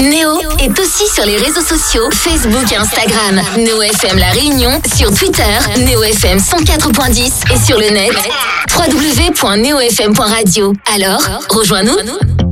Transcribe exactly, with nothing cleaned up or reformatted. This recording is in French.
Néo est aussi sur les réseaux sociaux, Facebook et Instagram. Néo F M La Réunion sur Twitter, Néo F M cent quatre point dix et sur le net, w w w point néo f m point radio. Alors, rejoins-nous.